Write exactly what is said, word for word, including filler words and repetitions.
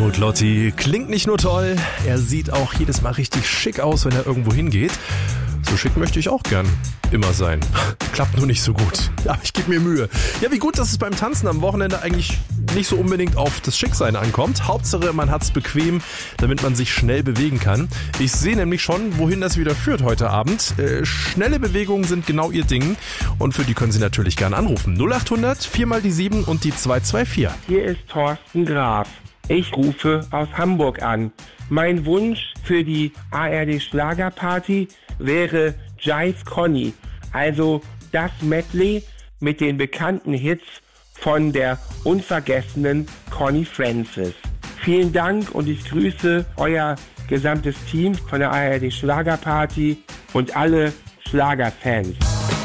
Helmut Lotti klingt nicht nur toll, er sieht auch jedes Mal richtig schick aus, wenn er irgendwo hingeht. So schick möchte ich auch gern immer sein. Klappt nur nicht so gut. Aber ich gebe mir Mühe. Ja, wie gut, dass es beim Tanzen am Wochenende eigentlich nicht so unbedingt auf das Schicksein ankommt. Hauptsache, man hat's bequem, damit man sich schnell bewegen kann. Ich sehe nämlich schon, wohin das wieder führt heute Abend. Äh, schnelle Bewegungen sind genau Ihr Ding. Und für die können Sie natürlich gern anrufen. null acht hundert, vier mal die sieben und die zwei zwei vier. Hier ist Thorsten Graf. Ich rufe aus Hamburg an. Mein Wunsch für die A R D Schlagerparty wäre Jive Conny, also das Medley mit den bekannten Hits von der unvergessenen Conny Francis. Vielen Dank und ich grüße euer gesamtes Team von der A R D Schlagerparty und alle Schlagerfans.